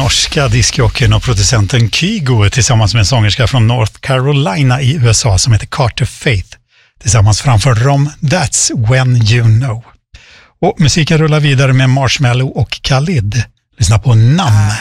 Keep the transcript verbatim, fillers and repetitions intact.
norska discjockeyn och producenten Kygo tillsammans med en sångerska från North Carolina i U S A som heter Carter Faith. Tillsammans framför dem That's When You Know. Och musiken rullar vidare med Marshmello och Khalid. Lyssna på Nam.